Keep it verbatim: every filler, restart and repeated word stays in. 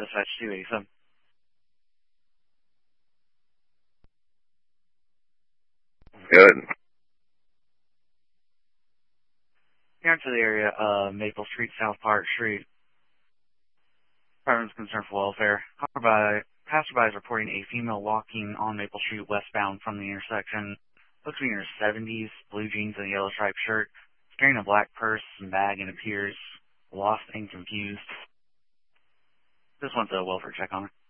Dispatch two eighty-seven. Good. Here into the area of Maple Street, South Park Street. Department's concerned for welfare. Passerby, passerby is reporting a female walking on Maple Street westbound from the intersection. Looks to be in her seventies, blue jeans and a yellow striped shirt, carrying a black purse and bag and appears lost and confused. Just wants a welfare check on her.